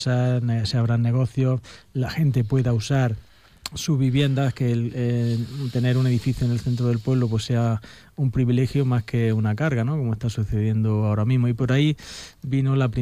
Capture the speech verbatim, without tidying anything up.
se abran negocios, la gente pueda usar sus viviendas, que el, eh, tener un edificio en el centro del pueblo pues sea un privilegio más que una carga, ¿no? Como está sucediendo ahora mismo. Y por ahí vino la